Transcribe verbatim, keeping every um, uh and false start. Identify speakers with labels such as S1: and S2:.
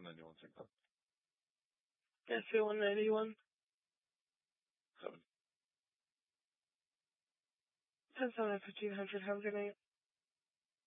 S1: ninety-one TikTok.
S2: S C one ninety-one.
S1: Seven.
S2: ten seven fifteen hundred. Have a good night.